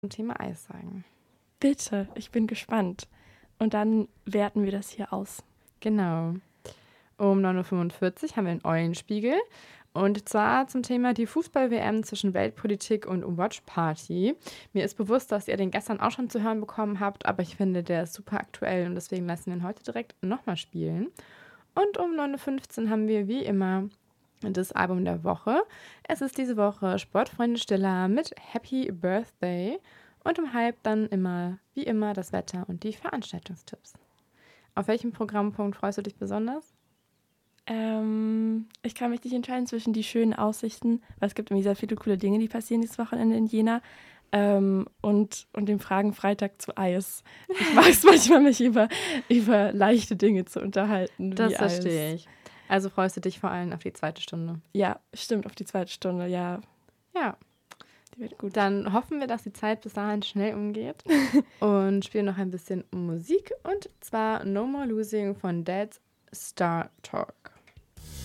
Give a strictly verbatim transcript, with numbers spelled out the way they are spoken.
zum Thema Eis sagen. Bitte, ich bin gespannt. Und dann werten wir das hier aus. Genau. Um neun Uhr fünfundvierzig haben wir einen Eulenspiegel. Und zwar zum Thema die Fußball-W M zwischen Weltpolitik und Watch Party. Mir ist bewusst, dass ihr den gestern auch schon zu hören bekommen habt, aber ich finde, der ist super aktuell und deswegen lassen wir ihn heute direkt nochmal spielen. Und um neun Uhr fünfzehn haben wir wie immer das Album der Woche. Es ist diese Woche Sportfreunde Stiller mit Happy Birthday. Und um halb dann immer, wie immer, das Wetter und die Veranstaltungstipps. Auf welchen Programmpunkt freust du dich besonders? Ähm, ich kann mich nicht entscheiden zwischen die schönen Aussichten, weil es gibt irgendwie sehr viele coole Dinge, die passieren dieses Wochenende in Jena, ähm, und, und dem Fragen-Freitag zu Eis. Ich mag es manchmal, mich über, über leichte Dinge zu unterhalten. Das wie verstehe Eis. ich. Also freust du dich vor allem auf die zweite Stunde? Ja, stimmt, auf die zweite Stunde, ja. Ja. Die wird gut. Dann hoffen wir, dass die Zeit bis dahin schnell umgeht und spielen noch ein bisschen Musik und zwar No More Losing von Dad's Star Talk.